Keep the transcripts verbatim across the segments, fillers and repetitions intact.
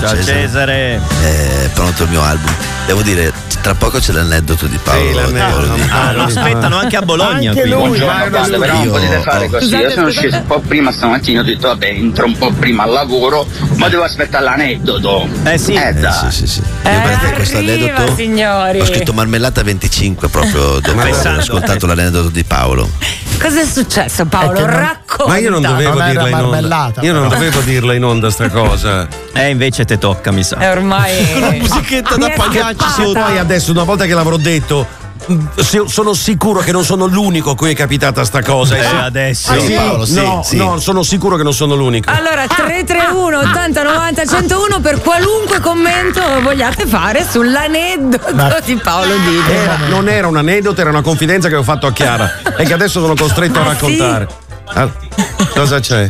Ciao Cesare. Cesare. È pronto il mio album. Devo dire, tra poco c'è l'aneddoto di Paolo. Sì, l'aneddoto di Paolo. Ah, lo aspettano anche a Bologna. Anche qui. lui. Buongiorno, basta, però non potete fare così. Scusate, Io sono scusate. sceso un po' prima stamattina, ho detto vabbè, entro un po' prima al lavoro, ma devo aspettare l'aneddoto. Eh sì. Eh, Eh, dai. sì, sì, sì. Eh, Io per questo arriva, aneddoto signori. ho scritto marmellata venticinque proprio dopo aver Pensando. ascoltato l'aneddoto di Paolo. Cosa è successo, Paolo? È che non- Racconta. Ma io non dovevo Non era dirla in onda. marmellata, Io non però. dovevo dirla in onda sta cosa. Eh, invece te tocca, mi sa. È ormai Una musichetta Mi da è pagliacci scappata. sotto. Poi adesso, una volta che l'avrò detto, mh, se- sono sicuro che non sono l'unico a cui è capitata sta cosa. Eh, Sì. adesso. Ah, Sì, sì? Paolo, sì, no, sì. no, sono sicuro che non sono l'unico. Allora, tre tre uno ottanta novanta centouno per qualunque commento vogliate fare sull'aneddoto Ma- di Paolo Dini. Era- non era un aneddoto, era una confidenza che ho fatto a Chiara e che adesso sono costretto a Ah, raccontare. Ah, cosa c'è?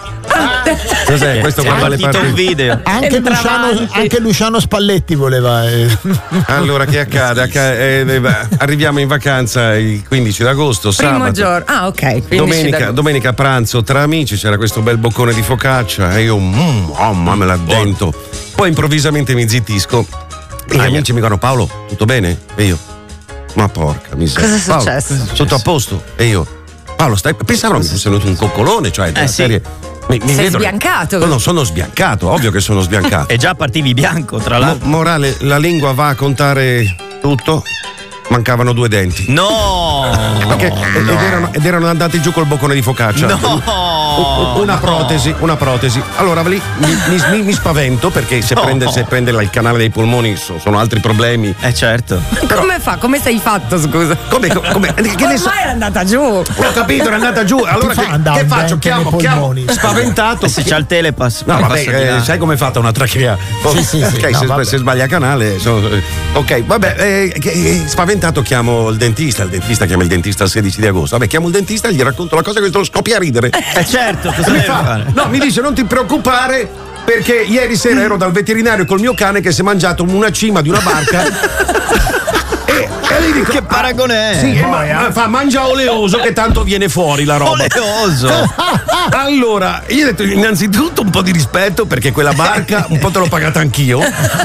Cos'è? Questo È qua vale partito un parte. video. Anche Entra Luciano, avanti. anche Luciano Spalletti voleva. eh. Allora, che accade? Acca- eh, eh, arriviamo in vacanza il quindici d'agosto, Primo sabato. giorno. Ah, ok. quindici Domenica, d'agosto. domenica a pranzo tra amici c'era questo bel boccone di focaccia e io mm, oh, mamma me l'addento. Poi improvvisamente mi zittisco e gli Aia. amici mi dicono: Paolo, tutto bene? E io: ma porca miseria. Cosa è Paolo, successo? tutto a posto? E io: Paolo, stai. Pensavano mi fosse venuto un coccolone, cioè della Eh, sì. serie. Mi, mi Sei vedono- sbiancato. No, no, sono sbiancato, ovvio che sono sbiancato. E già partivi bianco, tra Mo- l'altro. morale, la lingua va a contare tutto. Mancavano due denti. No! Perché- ed, erano, ed erano andati giù col boccone di focaccia. No! Una protesi, una protesi. Allora lì mi, mi- mi- mi spavento perché se No. prende, se prende il canale dei polmoni so- sono altri problemi. Eh certo. Come fa? Come sei fatto, scusa? Come, come, che ne so? Ormai era andata giù. Ho capito, era andata giù. Allora fa che, andare che un faccio? dente Chiamo, nei chiamo polmoni? spaventato. Se c'ha il telepass. No, poi vabbè, passa di là. eh, sai com'è fatta una trachea? Sì, sì, sì, Ok, no, se, vabbè. se sbaglia canale. sono- eh, ok, vabbè, eh, che- eh, spaventato chiamo il dentista. Il dentista chiama il dentista il sedici di agosto. Vabbè, chiamo il dentista e gli racconto la cosa che lo scoppia a ridere. Eh certo, cosa Mi deve fa- fare? no, mi dice: non ti preoccupare, perché ieri sera ero dal veterinario col mio cane che si è mangiato una cima di una barca. e, e gli dico: Che paragone è? Sì, eh, ma, ma fa mangia oleoso che tanto viene fuori la roba. Oleoso. Allora, io ho detto innanzitutto un po' di rispetto perché quella barca un po' te l'ho pagata anch'io.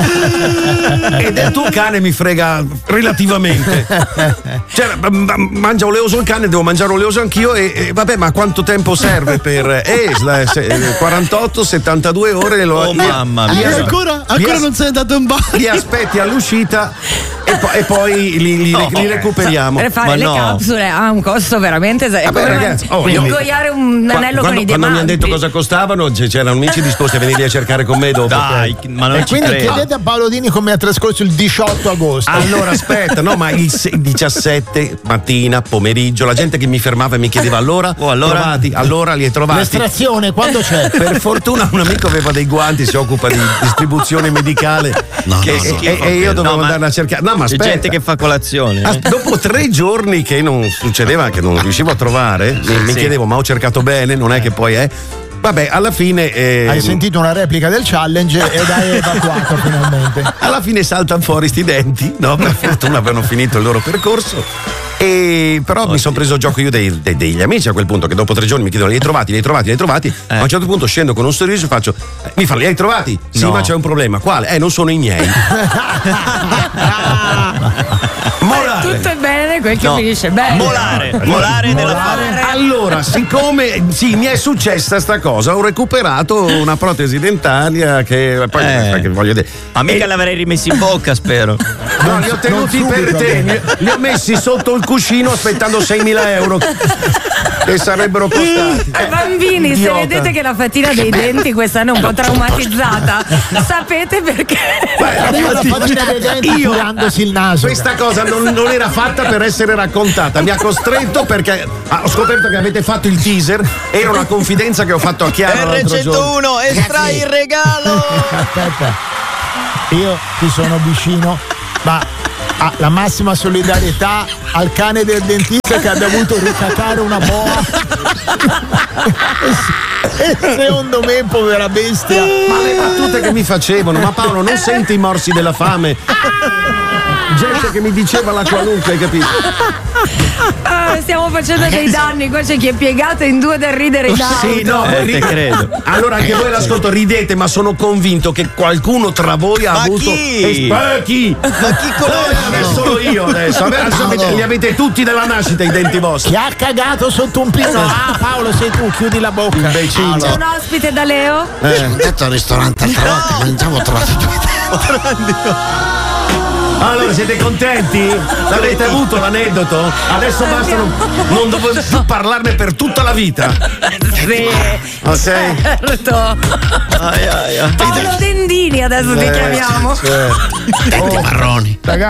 E del tuo cane mi frega relativamente. Cioè, m- m- mangia oleoso il cane, devo mangiare oleoso anch'io e, e vabbè, ma quanto tempo serve per eh, sla- se- eh, quarantotto settantadue ore lo Oh, li- mamma li- mia. li- ancora li- ancora non sei andato in bar. li aspetti all'uscita e, po- e poi li, li- li recuperiamo. Per fare Ma le no. capsule ha un costo veramente es- è Vabbè, come ragazzi, oh, man- io mi- ingoiare un Qua- anello quando, con i quando diamanti. mi hanno detto cosa costavano, c- c'erano amici disposti a venire a cercare con me dopo. Dai, ma non E ci quindi credo. chiedete a Paolo Dini come ha trascorso il diciotto agosto. Allora aspetta, no, ma il se- diciassette mattina, pomeriggio, la gente che mi fermava e mi chiedeva allora, Oh, allora? trovati, allora li hai trovati. L'estrazione quando c'è? Per fortuna un amico aveva dei guanti, si occupa di distribuzione medicale. No, che- no, no. e, e io dovevo No, ma andare a cercare. No, ma C'è aspetta. gente che fa colazione. As- eh. Dopo tre giorni che non succedeva, che non riuscivo a trovare, mi, mi sì. chiedevo, ma ho cercato bene, non è che poi è. Vabbè, alla fine. eh, Hai sentito una replica del challenge ed hai evacuato finalmente. Alla fine saltano fuori sti denti, no? Per fortuna avevano finito il loro percorso. E però mi sono preso gioco io dei- dei- degli amici a quel punto, che dopo tre giorni mi chiedono: li hai trovati, li hai trovati, li hai trovati? Eh. A un certo punto scendo con un sorriso e faccio: eh, mi fa, li hai trovati? Sì, No. ma c'è un problema. Quale? Eh, non sono i miei. Morale. Tutto è bene, quel che No. finisce bene. Molare, molare della fame. Allora, siccome sì, mi è successa sta cosa, ho recuperato una protesi dentaria che poi Eh. che voglio dire. Ma mica E- l'avrei rimessi in bocca, spero. No, li ho tenuti non per subito, te, bene. li, li ho messi sotto il cuscino aspettando seimila euro che sarebbero costati. Eh, Bambini, se Idiota. vedete che la fatina dei denti quest'anno è un po' traumatizzata, sapete perché? Arriva la fatina dei denti Io- tirandosi il naso. Questa cosa non, non era fatta per essere raccontata, mi ha costretto perché ah, ho scoperto che avete fatto il teaser, era una confidenza che ho fatto a Chiara l'altro giorno. R centouno, estrai il regalo. Aspetta, io ti sono vicino, ma ah, la massima solidarietà al cane del dentista che ha dovuto ricacare una boa. E secondo me, povera bestia. Ma le battute che mi facevano, ma Paolo non senti i morsi della fame? gente che mi diceva la qualunque, hai capito? Ah, stiamo facendo dei danni, qua c'è chi è piegato in due da ridere in auto. Sì, no, Eh, ri- te credo. Allora anche voi l'ascolto, ridete, ma sono convinto che qualcuno tra voi ha Ma avuto. chi? Eh, ma chi? Ma chi Eh, conosce? adesso solo io adesso. Adesso avete- li avete tutti dalla nascita i denti vostri. Chi ha cagato sotto un pino? Ah, Paolo, sei tu, chiudi la bocca. Imbecille. C'è un ospite da Leo? Mi sono detto al ristorante altre volte, mangiavo, ho trovato due. Allora, siete contenti? L'avete avuto l'aneddoto? Adesso basta, non, non dovete più parlarne per tutta la vita. Sì. Ok? Certo. Ai, ai, ai. Paolo Dendini adesso ti chiamiamo. Denti marroni. Ragazzi,